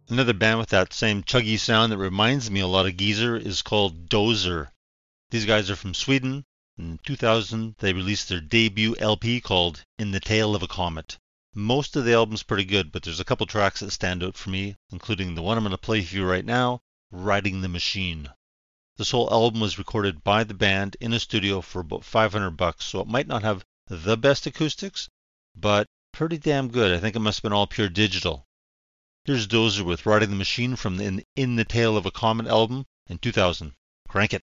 Another band with that same chuggy sound that reminds me a lot of Geezer is called Dozer. These guys are from Sweden. In 2000, they released their debut LP called In the Tail of a Comet. Most of the album's pretty good, but there's a couple tracks that stand out for me, including the one I'm going to play for you right now, Riding the Machine. This whole album was recorded by the band in a studio for about $500, so it might not have the best acoustics, but pretty damn good. I think it must have been all pure digital. Here's Dozer with Riding the Machine from the In the Tail of a Comet album in 2000. Crank it.